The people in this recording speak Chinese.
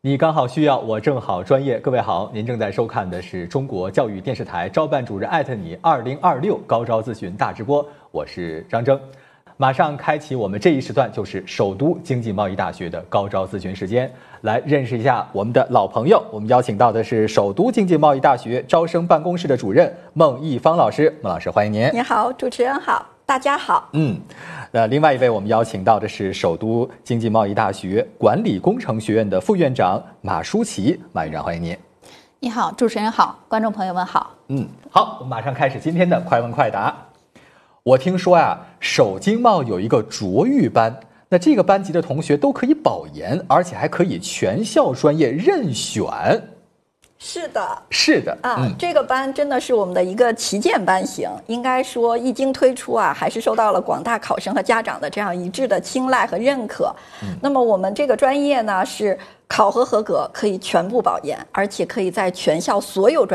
你刚好需要，我正好专业。各位好，您正在收看的是中国教育电视台招办主任艾特你2026高招咨询大直播，我是张征。马上开启我们这一时段，就是首都经济贸易大学的高招咨询时间。来认识一下我们的老朋友，我们邀请到的是首都经济贸易大学招生办公室的主任孟毅芳老师。孟老师，欢迎您。 你好，主持人好，大家好。 另外一位我们邀请到的是首都经济贸易大学管理工程学院的副院长马舒淇。马院长，欢迎您。 你好，主持人好，观众朋友们好。 好，我们马上开始今天的快问快答。我听说首经贸有一个卓越班，那这个班级的同学都可以保研，而且还可以全校专业任选。 是的， 是的这个班真的是我们的一个旗舰班型，应该说一经推出还是受到了广大考生和家长的这样一致的青睐和认可。那么我们这个专业呢，是考核合格可以全部保研，而且可以在全校所有专